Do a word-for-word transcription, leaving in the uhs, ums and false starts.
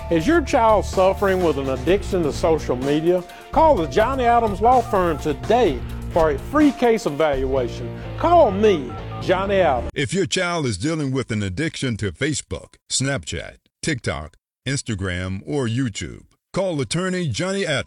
Is your child suffering with an addiction to social media? Call the Johnny Adams Law Firm today for a free case evaluation. Call me, Johnny Adams. If your child is dealing with an addiction to Facebook, Snapchat, TikTok, Instagram, or YouTube, call attorney Johnny Adams.